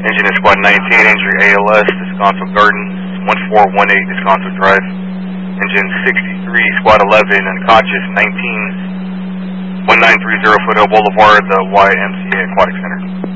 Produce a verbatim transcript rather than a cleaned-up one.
Engine is squad nineteen, injury A L S, Descanso Gardens, one four one eight Descanso Drive. Engine sixty-three, squad eleven, unconscious, nineteen, one nine three zero Foothill Boulevard, the Y M C A Aquatic Center.